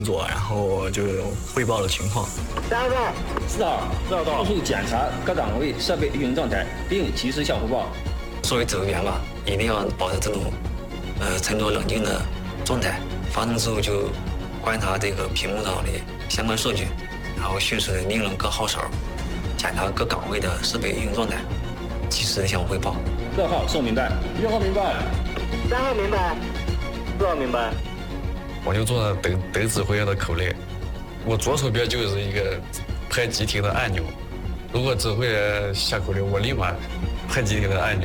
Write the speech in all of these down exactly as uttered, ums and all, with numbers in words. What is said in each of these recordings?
作，然后就汇报了情况。 三号、四号、四号到处检查各岗位设备运营状态，并及时向汇报。 作为指挥员吧，一定要保持这种呃沉着冷静的状态。发生之后就观察这个屏幕上的相关数据，然后迅速的命令各号手检查各岗位的设备运营状态，及时的向我汇报。 各号送明白，一号明白，三号明白，四号明白。 我就做了等等指挥员的口令，我左手边就是一个拍急停的按钮，如果指挥员下口令，我立马拍急停的按钮。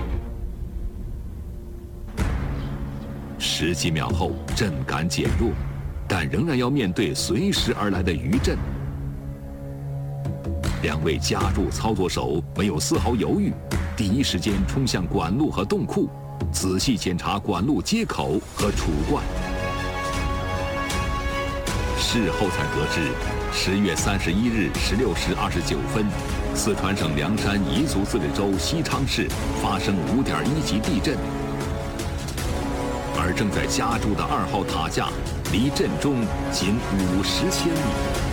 十几秒后，震感减弱，但仍然要面对随时而来的余震。两位架柱操作手没有丝毫犹豫，第一时间冲向管路和洞库，仔细检查管路接口和储罐。事后才得知，十月三十一日十六时二十九分，四川省凉山彝族自治州西昌市发生五点一级地震。而正在加筑的二号塔架，离震中仅五十千米。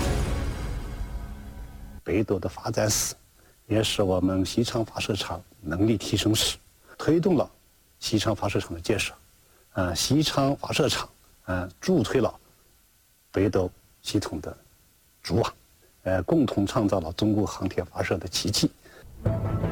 北斗的发展史，也是我们西昌发射场能力提升史，推动了西昌发射场的建设。呃，西昌发射场，呃，助推了北斗系统的筑网，呃，共同创造了中国航天发射的奇迹。